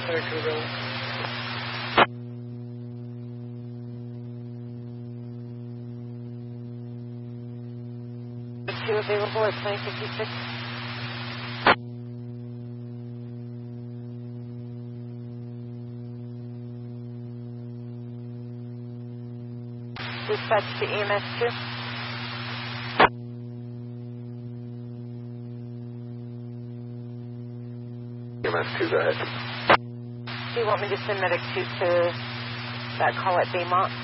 Medic 2 available. Two available at 2056. Dispatch to EMS 2. EMS 2, go ahead. Do you want me to send Medic 2 to that call at Baymont?